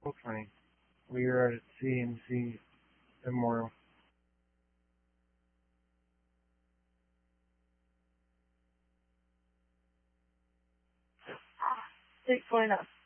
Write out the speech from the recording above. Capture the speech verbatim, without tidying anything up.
funny. We were at C M C Memorial. six twenty-nine.